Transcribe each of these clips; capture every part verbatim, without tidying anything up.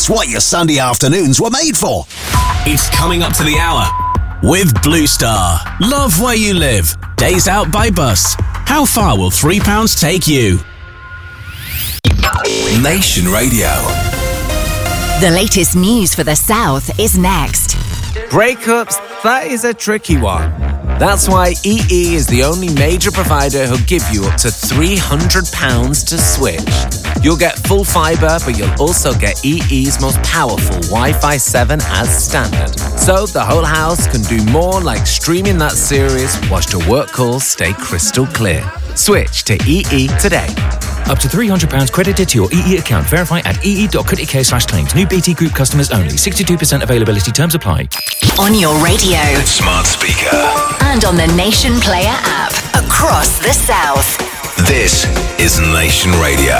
It's what your Sunday afternoons were made for. It's coming up to the hour with Blue Star. Love where you live. Days out by bus. How far will three pounds take you? Nation Radio. The latest news for the South is next. Breakups, that is a tricky one. That's why E E is the only major provider who'll give you up to three hundred pounds to switch. You'll get full fibre, but you'll also get E E's most powerful Wi-Fi seven as standard. So the whole house can do more like streaming that series whilst your work calls stay crystal clear. Switch to E E today. Up to three hundred pounds credited to your E E account. Verify at ee.co.uk slash claims. New B T Group customers only. sixty-two percent availability. Terms apply. On your radio. Smart speaker. And on the Nation Player app. Across the South. This is Nation Radio.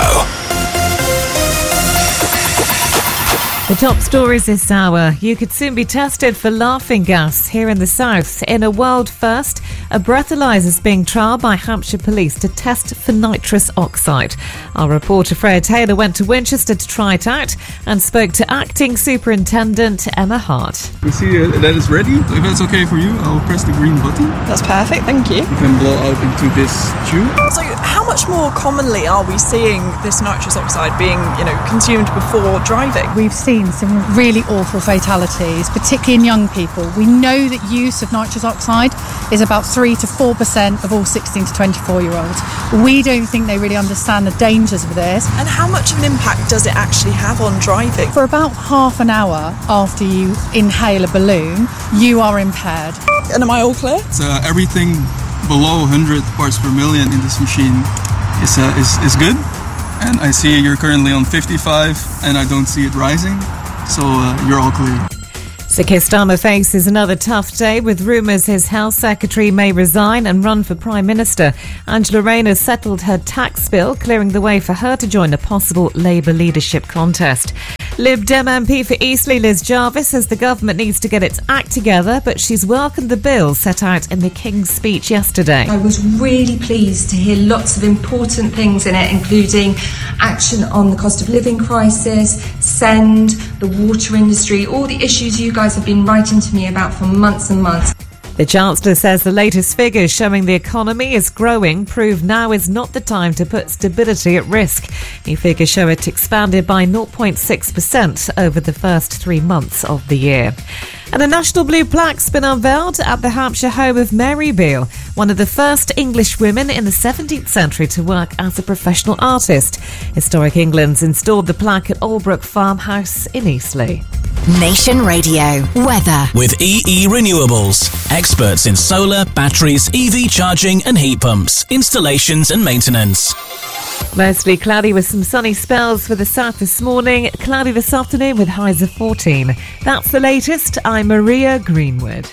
The top stories this hour. You could soon be tested for laughing gas here in the south. In a world first, a breathalyzer is being trialled by Hampshire Police to test for nitrous oxide. Our reporter Freya Taylor went to Winchester to try it out and spoke to Acting Superintendent Emma Hart. We see uh, that it's ready. If it's okay for you, I'll press the green button. That's perfect, thank you. You can blow out into this tube. So how much more commonly are we seeing this nitrous oxide being, you know, consumed before driving? We've seen some really awful fatalities, particularly in young people. We know that use of nitrous oxide is about three to four percent of all sixteen to twenty-four year olds. We don't think they really understand the dangers of this. And how much of an impact does it actually have on driving? For about half an hour after you inhale a balloon, you are impaired. And am I all clear? So uh, everything below one hundred parts per million in this machine is, uh, is, is good. And I see you're currently on fifty-five and I don't see it rising. So uh, you're all clear. Sir Keir Starmer faces another tough day with rumours his health secretary may resign and run for Prime Minister. Angela Rayner settled her tax bill, clearing the way for her to join a possible Labour leadership contest. Lib Dem M P for Eastleigh, Liz Jarvis, says the government needs to get its act together, but she's welcomed the bill set out in the King's speech yesterday. I was really pleased to hear lots of important things in it, including action on the cost of living crisis, SEND, the water industry, all the issues you guys have been writing to me about for months and months. The Chancellor says the latest figures showing the economy is growing prove now is not the time to put stability at risk. New figures show it expanded by zero point six percent over the first three months of the year. And a national blue plaque's been unveiled at the Hampshire home of Mary Beale, one of the first English women in the seventeenth century to work as a professional artist. Historic England's installed the plaque at Albrook Farmhouse in Eastleigh. Nation Radio. Weather. With E E Renewables. Experts in solar, batteries, E V charging and heat pumps. Installations and maintenance. Mostly cloudy with some sunny spells for the south this morning. Cloudy this afternoon with highs of fourteen. That's the latest. I'm Maria Greenwood.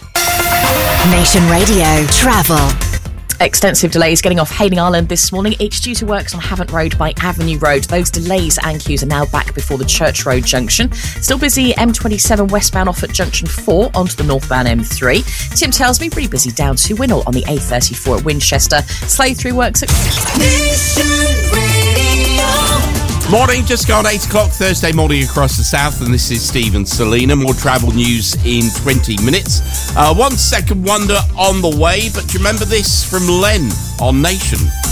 Nation Radio. Travel. Extensive delays getting off Hayling Island this morning. It's due to works on Havant Road by Avenue Road. Those delays and queues are now back before the Church Road junction. Still busy M twenty-seven westbound off at junction four onto the northbound M three. Tim tells me pretty busy down to Winnell on the A thirty-four at Winchester. Slow through works at... Morning, just gone eight o'clock Thursday morning across the south, and this is Stephen Selina. More travel news in twenty minutes. Uh, one second wonder on the way, but do you remember this from Len on Nation?